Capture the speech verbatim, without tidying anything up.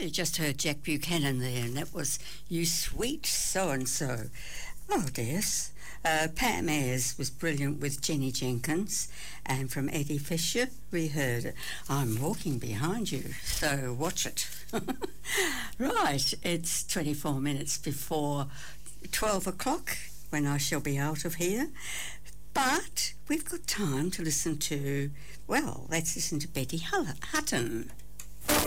you just heard Jack Buchanan there, and that was You Sweet So-and-So. Oh, yes. Uh, Pam Ayres was brilliant with Jenny Jenkins, and from Eddie Fisher we heard I'm Walking Behind You, so watch it. Right, it's twenty-four minutes before twelve o'clock when I shall be out of here, but we've got time to listen to, well, let's listen to Betty Hutton.